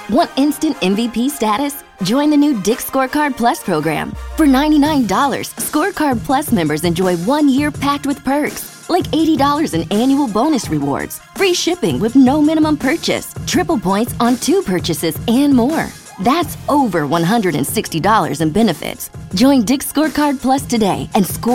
Want instant MVP status? Join the new Dick's Scorecard Plus program. For $99, Scorecard Plus members enjoy 1 year packed with perks, like $80 in annual bonus rewards, free shipping with no minimum purchase, triple points on 2 purchases, and more. That's over $160 in benefits. Join Dick's Scorecard Plus today and score